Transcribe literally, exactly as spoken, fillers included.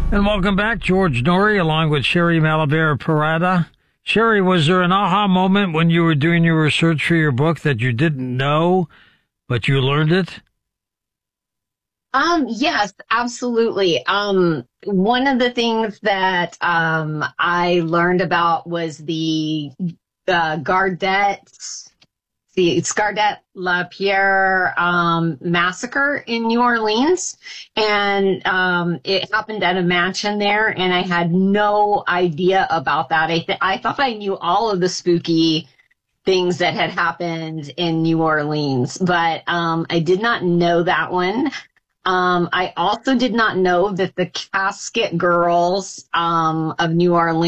And welcome back, George Noory, along with Sherry Malavera Parada. Sherry, was there an aha moment when you were doing your research for your book that you didn't know, but you learned it? Um, yes, absolutely. Um, one of the things that um, I learned about was the uh, Gardette, the Scardet Lapierre um, massacre in New Orleans. And um, it happened at a mansion there, and I had no idea about that. I, th- I thought I knew all of the spooky things that had happened in New Orleans, but um, I did not know that one. Um, I also did not know that the Casket Girls um, of New Orleans